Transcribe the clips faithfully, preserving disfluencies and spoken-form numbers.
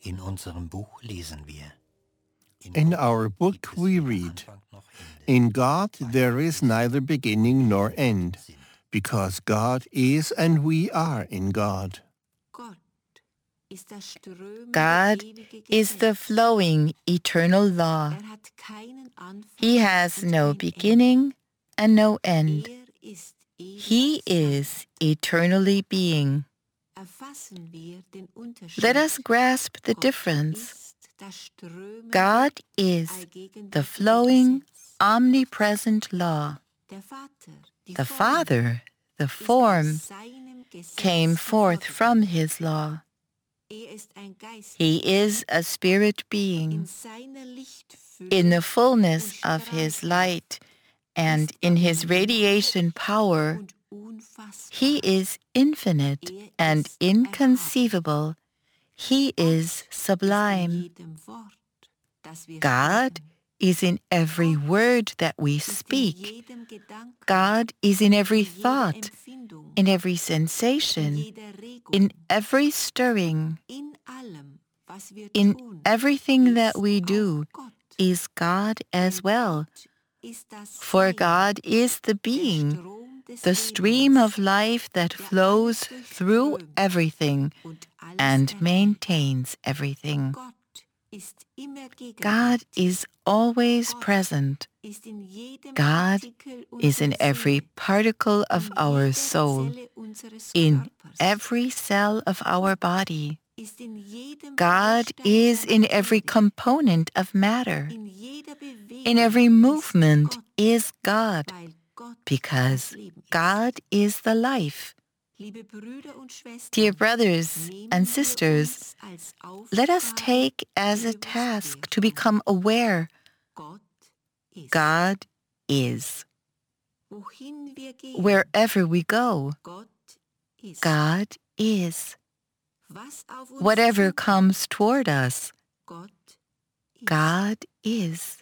In unserem Buch lesen wir: In our book we read, "In God there is neither beginning nor end, because God is and we are in God." God is the flowing, eternal law. He has no beginning and no end. He is eternally being. Let us grasp the difference. God is the flowing, omnipresent law. The Father, the form, came forth from his law. He is a spirit being. In the fullness of his light and in his radiation power, he is infinite and inconceivable. He is sublime. God is in every word that we speak. God is in every thought, in every sensation, in every stirring, in everything that we do is God as well. For God is the being, the stream of life that flows through everything and maintains everything. God is always present. God is in every particle of our soul, in every cell of our body. God is in every component of matter. In every movement is God, because God is the life. Dear brothers and sisters, let us take as a task to become aware God is. Wherever we go, God is. Whatever comes toward us, God is.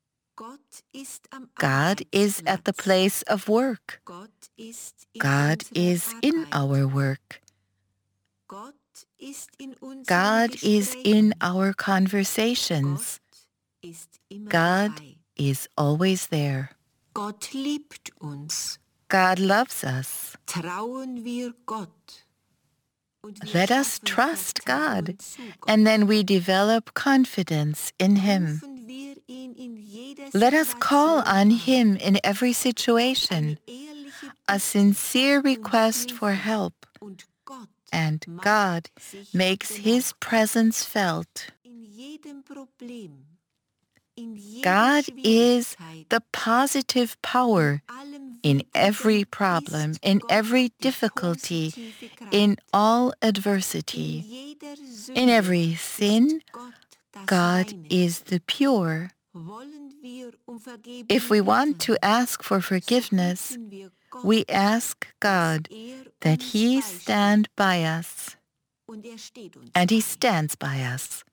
God is at the place of work. God is in our work. God is in our conversations. God is always there. God loves us. Let us trust God, and then we develop confidence in Him. Let us call on Him in every situation, a sincere request for help, and God makes His presence felt. God is the positive power in every problem, in every difficulty, in all adversity. In every sin, God is the pure. If we want to ask for forgiveness, we ask God that He stand by us, and He stands by us.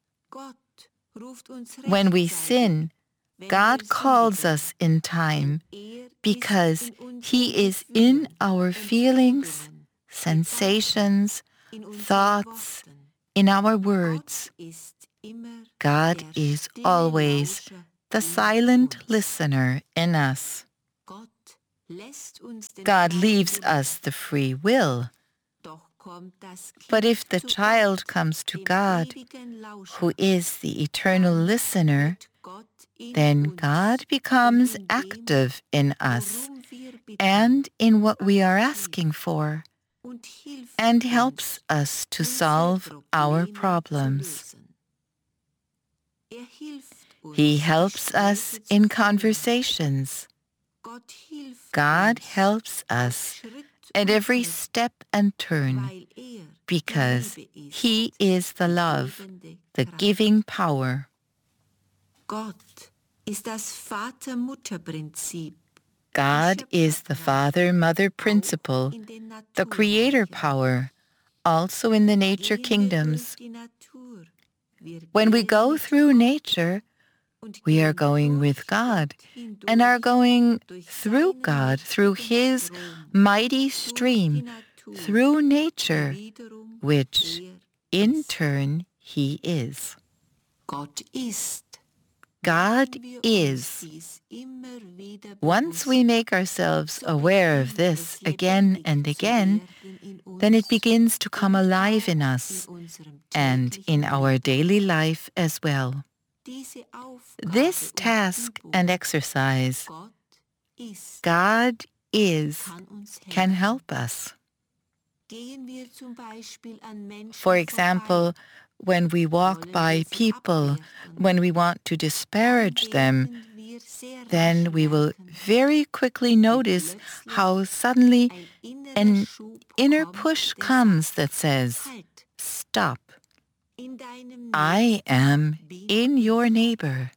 When we sin, God calls us in time, because He is in our feelings, sensations, thoughts, in our words. God is always the silent listener in us. God leaves us the free will. But if the child comes to God, who is the eternal listener, then God becomes active in us and in what we are asking for, and helps us to solve our problems. He helps us in conversations. God helps us at every step and turn, because He is the love, the giving power. God is the Father-Mother principle, the creator power, also in the nature kingdoms. When we go through nature, we are going with God, and are going through God, through His mighty stream, through nature, which in turn He is. Gott ist. God is. Once we make ourselves aware of this again and again, then it begins to come alive in us and in our daily life as well. This task and exercise, God is, can help us. For example, when we walk by people, when we want to disparage them, then we will very quickly notice how suddenly an inner push comes that says, "Stop. I am in your neighbor.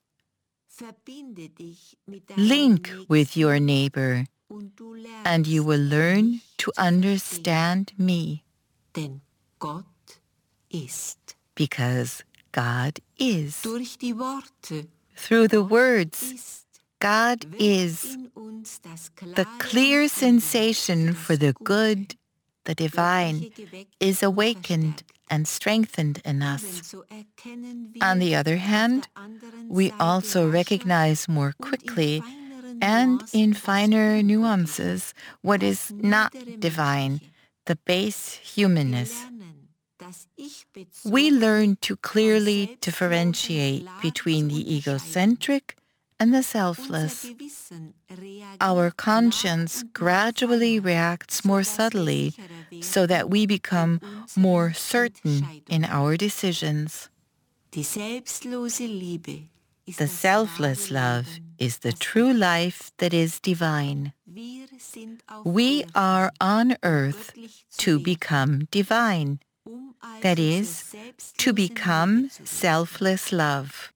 Link with your neighbor, and you will learn to understand me." Denn Gott ist. Because God is. Durch die Worte Through the words, God is the clear sensation for the good, the divine, is awakened and strengthened in us. On the other hand, we also recognize more quickly and in finer nuances what is not divine, the base humanness. We learn to clearly differentiate between the egocentric and the selfless. Our conscience gradually reacts more subtly so that we become more certain in our decisions. Die selbstlose Liebe ist The das selfless wahre love Leben, is the das true life that is divine. wir sind auf We Erden, are on earth göttlich zu to werden, become divine, um also that zur is, to selbstlosen become Liebe zu werden. selfless love.